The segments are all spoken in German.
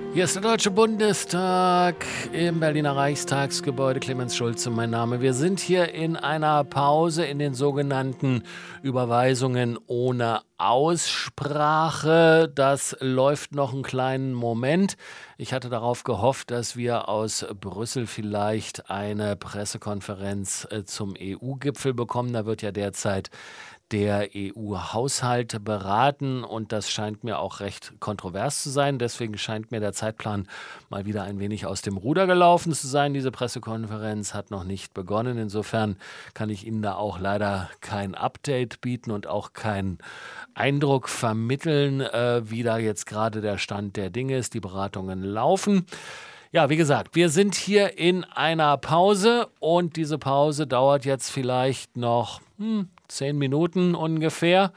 Hier ist der Deutsche Bundestag im Berliner Reichstagsgebäude. Clemens Schulze, mein Name. Wir sind hier in einer Pause in den sogenannten Überweisungen ohne Aussprache. Das läuft noch einen kleinen Moment. Ich hatte darauf gehofft, dass wir aus Brüssel vielleicht eine Pressekonferenz zum EU-Gipfel bekommen. Da wird ja derzeit der EU-Haushalt beraten und das scheint mir auch recht kontrovers zu sein. Deswegen scheint mir der Zeitplan mal wieder ein wenig aus dem Ruder gelaufen zu sein. Diese Pressekonferenz hat noch nicht begonnen. Insofern kann ich Ihnen da auch leider kein Update bieten und auch keinen Eindruck vermitteln, wie da jetzt gerade der Stand der Dinge ist. Die Beratungen laufen. Ja, wie gesagt, wir sind hier in einer Pause und diese Pause dauert jetzt vielleicht noch 10 Minuten ungefähr.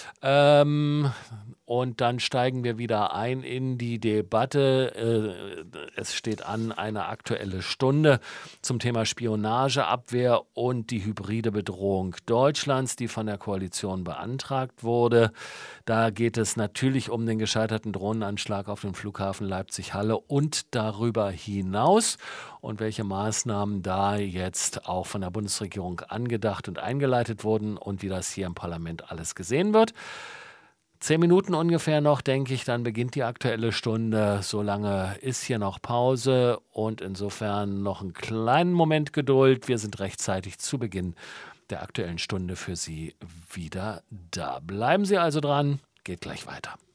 Und dann steigen wir wieder ein in die Debatte. Es steht an eine Aktuelle Stunde zum Thema Spionageabwehr und die hybride Bedrohung Deutschlands, die von der Koalition beantragt wurde. Da geht es natürlich um den gescheiterten Drohnenanschlag auf den Flughafen Leipzig-Halle und darüber hinaus und welche Maßnahmen da jetzt auch von der Bundesregierung angedacht und eingeleitet wurden und wie das hier im Parlament alles gesehen wird. 10 Minuten ungefähr noch, denke ich, dann beginnt die Aktuelle Stunde. So lange ist hier noch Pause und insofern noch einen kleinen Moment Geduld. Wir sind rechtzeitig zu Beginn der Aktuellen Stunde für Sie wieder da. Bleiben Sie also dran, geht gleich weiter.